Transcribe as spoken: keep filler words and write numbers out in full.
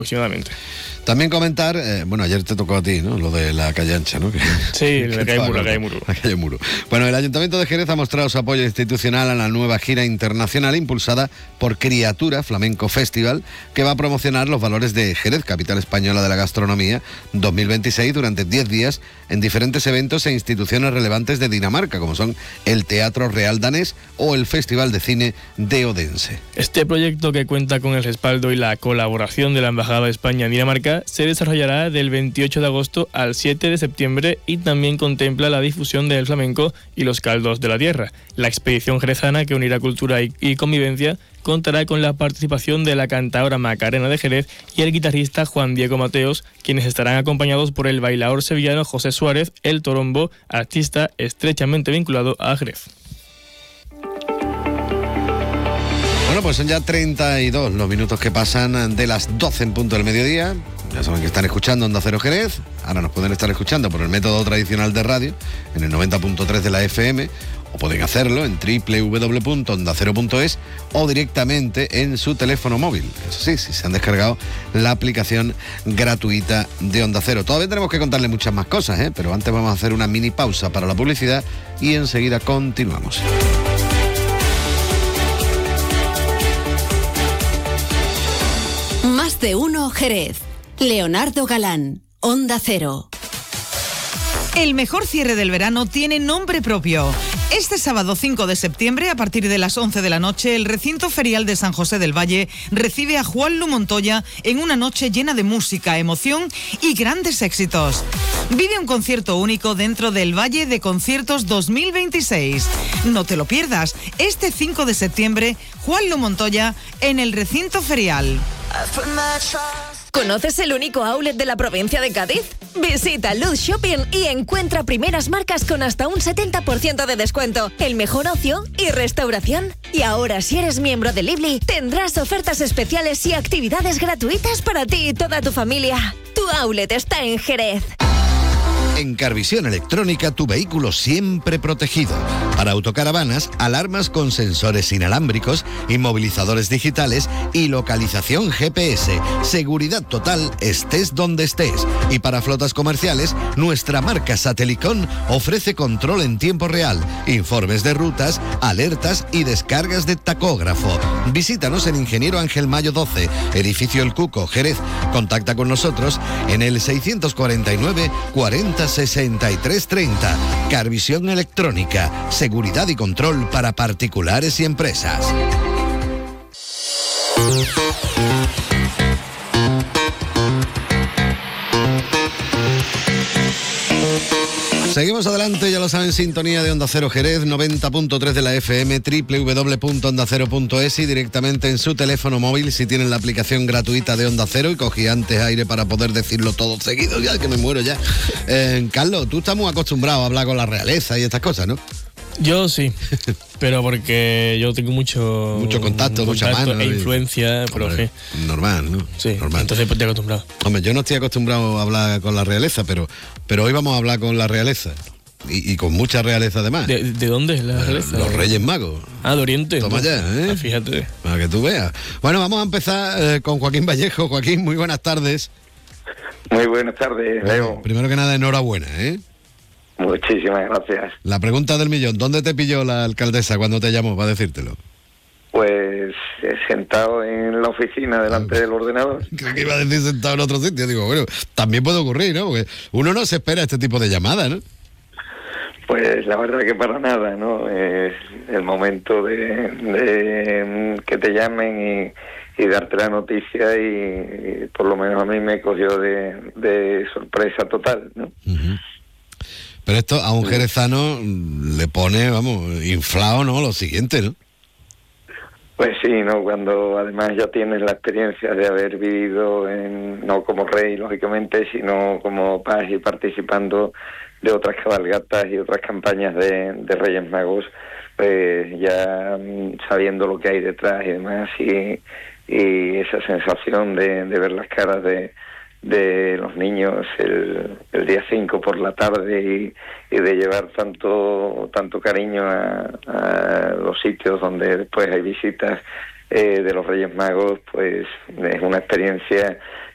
aproximadamente. También comentar, eh, bueno, ayer te tocó a ti, ¿no? Lo de la calle ancha, ¿no? Que, sí, la calle Muro, la calle Muro. La calle Muro. Bueno, el Ayuntamiento de Jerez ha mostrado su apoyo institucional a la nueva gira internacional impulsada por Criatura Flamenco Festival, que va a promocionar los valores de Jerez, capital española de la gastronomía, dos mil veintiséis, durante diez días en diferentes eventos e instituciones relevantes de Dinamarca, como son el Teatro Real Danés o el Festival de Cine de Odense. Este proyecto, que cuenta con el respaldo y la colaboración de la Embajada de España en Dinamarca, se desarrollará del veintiocho de agosto al siete de septiembre y también contempla la difusión del flamenco y los caldos de la tierra. La expedición jerezana, que unirá cultura y, y convivencia, contará con la participación de la cantadora Macarena de Jerez y el guitarrista Juan Diego Mateos, quienes estarán acompañados por el bailaor sevillano José Suárez, el torombo, artista estrechamente vinculado a Jerez. Bueno, pues son ya treinta y dos los minutos que pasan de las doce en punto del mediodía. Ya saben que están escuchando Onda Cero Jerez. Ahora nos pueden estar escuchando por el método tradicional de radio, en el noventa punto tres de la F M, o pueden hacerlo en doble u doble u doble u punto onda cero punto es o directamente en su teléfono móvil. Eso sí, si se han descargado la aplicación gratuita de Onda Cero. Todavía tenemos que contarle muchas más cosas, ¿eh? Pero antes vamos a hacer una mini pausa para la publicidad y enseguida continuamos. Más de uno Jerez. Leonardo Galán, Onda Cero. El mejor cierre del verano tiene nombre propio. Este sábado cinco de septiembre, a partir de las once de la noche, el recinto ferial de San José del Valle recibe a Juanlu Montoya en una noche llena de música, emoción y grandes éxitos. Vive un concierto único dentro del Valle de Conciertos dos mil veintiséis. No te lo pierdas, este cinco de septiembre, Juanlu Montoya en el recinto ferial. ¿Conoces el único outlet de la provincia de Cádiz? Visita Luz Shopping y encuentra primeras marcas con hasta un setenta por ciento de descuento, el mejor ocio y restauración. Y ahora, si eres miembro de Lively, tendrás ofertas especiales y actividades gratuitas para ti y toda tu familia. Tu outlet está en Jerez. En Carvisión Electrónica, tu vehículo siempre protegido. Para autocaravanas, alarmas con sensores inalámbricos, inmovilizadores digitales y localización G P S. Seguridad total, estés donde estés. Y para flotas comerciales, nuestra marca Satelicon ofrece control en tiempo real, informes de rutas, alertas y descargas de tacógrafo. Visítanos en Ingeniero Ángel Mayo doce, edificio El Cuco, Jerez. Contacta con nosotros en el seiscientos cuarenta y nueve cuarenta sesenta y tres treinta. Carvisión Electrónica, seguridad y control para particulares y empresas. Seguimos adelante, ya lo saben, sintonía de Onda Cero Jerez, noventa punto tres de la F M, doble u doble u doble u punto onda cero punto es y directamente en su teléfono móvil si tienen la aplicación gratuita de Onda Cero. Y cogí antes aire para poder decirlo todo seguido, ya que me muero ya. Eh, Carlos, tú estás muy acostumbrado a hablar con la realeza y estas cosas, ¿no? Yo sí, pero porque yo tengo mucho... Mucho contacto, mucha mano. E influencia, pero Hombre, que... normal, ¿no? Sí, normal. Entonces pues, estoy acostumbrado. Hombre, yo no estoy acostumbrado a hablar con la realeza, pero, pero hoy vamos a hablar con la realeza. Y, y con mucha realeza además. ¿De, de dónde es la realeza? Los Reyes Magos. Ah, de Oriente. Toma ¿no? ya, ¿eh? Ah, fíjate. Para que tú veas. Bueno, vamos a empezar eh, con Joaquín Vallejo. Joaquín, muy buenas tardes. Muy buenas tardes, Leo. Eh, primero que nada, enhorabuena, ¿eh? Muchísimas gracias. La pregunta del millón, ¿dónde te pilló la alcaldesa cuando te llamó para decírtelo? Pues sentado en la oficina delante del ordenador. Creo que iba a decir sentado en otro sitio. Digo, bueno, también puede ocurrir, ¿no? Porque uno no se espera este tipo de llamadas, ¿no? Pues la verdad que para nada, ¿no? Es el momento de, de que te llamen y, y darte la noticia y, y por lo menos a mí me cogió de, de sorpresa total, ¿no? Uh-huh. Pero esto a un jerezano le pone, vamos, inflado, ¿no? Lo siguiente, ¿no? Pues sí, ¿no? Cuando además ya tienes la experiencia de haber vivido, en, no como rey, lógicamente, sino como paz y participando de otras cabalgatas y otras campañas de, de Reyes Magos, pues ya sabiendo lo que hay detrás y demás, y, y esa sensación de, de ver las caras de de los niños el, el día cinco por la tarde y, y de llevar tanto tanto cariño a, a los sitios donde después hay visitas eh, de los Reyes Magos, pues es una experiencia